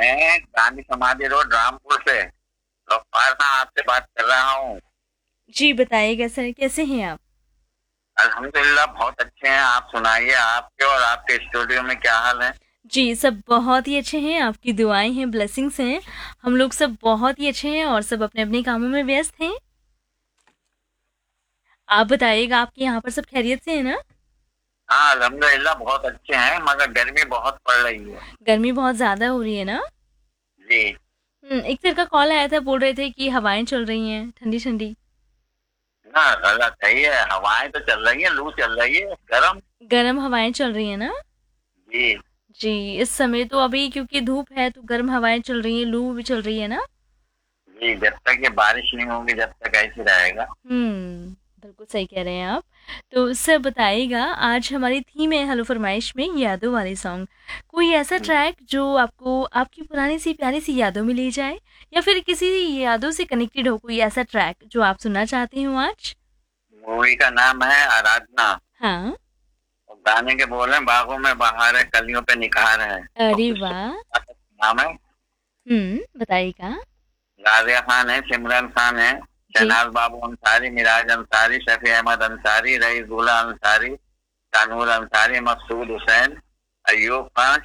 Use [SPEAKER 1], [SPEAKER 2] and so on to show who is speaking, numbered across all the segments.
[SPEAKER 1] मैं गांधी समाधि रोड रामपुर से गफ्फार खान आपसे बात कर रहा हूँ।
[SPEAKER 2] जी बताइएगा सर, कैसे हैं आप?
[SPEAKER 1] अल्हम्दुलिल्लाह बहुत अच्छे हैं। आप सुनाइए, आपके और आपके स्टूडियो में क्या हाल है?
[SPEAKER 2] जी, सब बहुत ही अच्छे हैं, आपकी दुआएँ हैं, ब्लेसिंग्स हैं। हम लोग सब बहुत ही अच्छे हैं और सब अपने-अपने कामों में व्यस्त हैं। आप बताइएगा आपके यहाँ पर सब खैरियत से हैं ना?
[SPEAKER 1] हाँ अल्हम्दुलिल्लाह बहुत अच्छे हैं, मगर गर्मी बहुत पड़ रही है।
[SPEAKER 2] गर्मी बहुत ज़्यादा हो रही है ना?
[SPEAKER 1] जी।
[SPEAKER 2] एक सर का कॉल आया था, बोल रहे थे कि हवाएँ चल रही हैं ठंडी-ठंडी।
[SPEAKER 1] ना गलत है ये, हवाएं तो चल रही है, लू चल रही है गर्म।
[SPEAKER 2] गर्म हवाएँ चल रही हैं ना?
[SPEAKER 1] जी।
[SPEAKER 2] जी, इस समय तो अभी क्योंकि धूप है तो गर्म हवाएँ चल रही हैं, लू भी चल रही है ना?
[SPEAKER 1] जी, जब तक ये बारिश नहीं होगी जब तक ऐसे रहेगा।
[SPEAKER 2] बिल्कुल सही कह रहे हैं आप। तो सर बताइएगा, आज हमारी थीम है हेलो फरमाइश में यादों वाले सॉन्ग। कोई ऐसा ट्रैक जो आपको आपकी पुरानी सी प्यारी सी यादों में ले जाए, या फिर किसी यादों से कनेक्टेड हो कोई ऐसा ट्रैक जो आप सुनना चाहते हो आज?
[SPEAKER 1] मूवी का नाम है आराधना।
[SPEAKER 2] हाँ।
[SPEAKER 1] और गाने के बोल हैं, बागों में बहार है, कलियों पे निखार है। और
[SPEAKER 2] अरे
[SPEAKER 1] कुछ
[SPEAKER 2] वाह!
[SPEAKER 1] नाम है।
[SPEAKER 2] बताइएगा।
[SPEAKER 1] गाजिया खान है, सिमरन खान है,
[SPEAKER 2] जी।
[SPEAKER 1] शहनाज बाबू अंसारी, मिराज अंसारी, शफी अहमद अंसारी, रईसुल्लाह अंसारी, तानूर अंसारी, मकसूद हुसैन, अयूब खान,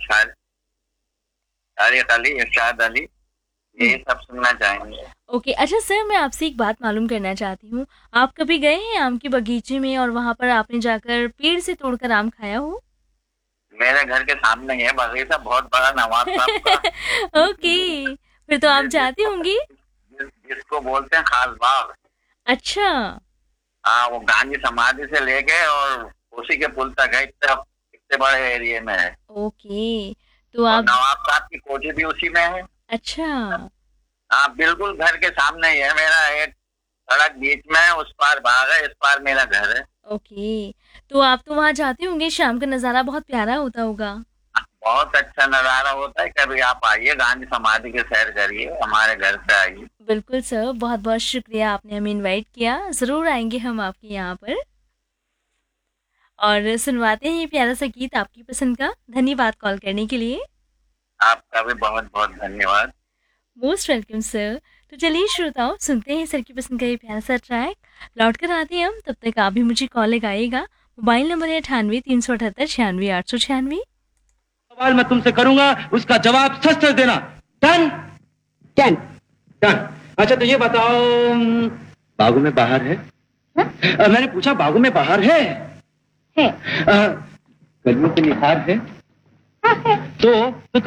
[SPEAKER 1] तारिक अली, इरशाद अली,
[SPEAKER 2] हुँ।
[SPEAKER 1] यही सब सुनना चाहेंगे।
[SPEAKER 2] ओके, अच्छा सर मैं आपसे एक बात मालूम करना चाहती हूँ। आप कभी गए हैं आम के बगीचे में और वहाँ पर आपने जाकर पेड़ से तोड़कर आम खाया हो?
[SPEAKER 1] मेरे घर के सामने ही है बगीचा, बहुत बड़ा, नवाब साहब का।
[SPEAKER 2] ओके, फिर तो आप जाती
[SPEAKER 1] जिसको
[SPEAKER 2] होंगी?
[SPEAKER 1] जिसको बोलते हैं खास बाग।
[SPEAKER 2] अच्छा।
[SPEAKER 1] हाँ, वो गांधी समाधि से लेके और उसी के पुल तक है, इतने इतने बड़े एरिया में है।
[SPEAKER 2] ओके, तो
[SPEAKER 1] और
[SPEAKER 2] आप
[SPEAKER 1] नवाब साहब की कोठी भी उसी में है।
[SPEAKER 2] अच्छा।
[SPEAKER 1] हाँ बिल्कुल, घर के सामने ही है मेरा। एक सड़क बीच में है, उस पार बाग है, इस पार मेरा घर है।
[SPEAKER 2] ओके, तो आप तो वहाँ जाते होंगे, शाम का नज़ारा बहुत प्यारा होता होगा।
[SPEAKER 1] बहुत अच्छा नज़ारा होता है। कभी आप आइए, गांधी समाधि की सैर करिए, हमारे घर पे आइए।
[SPEAKER 2] बिल्कुल सर, बहुत-बहुत शुक्रिया आपने हमें इनवाइट किया। ज़रूर आएँगे हम आपके यहाँ पर और सुनवाते हैं ये प्यारा-सा गीत आपकी पसंद का। धन्यवाद कॉल करने के लिए।
[SPEAKER 1] आपका भी बहुत बहुत धन्यवाद।
[SPEAKER 2] Most welcome sir. तो चलिए श्रोताओं, सुनते हैं सर की पसंद का ये प्यारा-सा ट्रैक। लौट कर आते हैं हम, तब तक आप भी मुझे कॉल लगाइएगा। मोबाइल नंबर है 98 378 96 96।
[SPEAKER 3] सवाल मैं तुमसे करूंगा, उसका जवाब सच सच देना। डन।
[SPEAKER 4] डन।
[SPEAKER 3] डन। अच्छा तो ये बताओ, बागों में बाहर है? मैंने पूछा बागों में बाहर है?
[SPEAKER 4] है।
[SPEAKER 3] कलियों पे निखार है?
[SPEAKER 4] हाँ है।
[SPEAKER 3] तो